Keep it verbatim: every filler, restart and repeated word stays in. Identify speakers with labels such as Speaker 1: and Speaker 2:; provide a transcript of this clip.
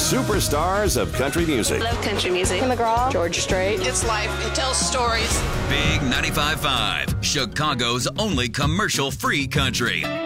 Speaker 1: superstars of country music.
Speaker 2: Love country music.
Speaker 3: Kim McGraw, George Strait.
Speaker 4: It's life. It tells stories.
Speaker 5: Big ninety-five point five, Chicago's only commercial-free country.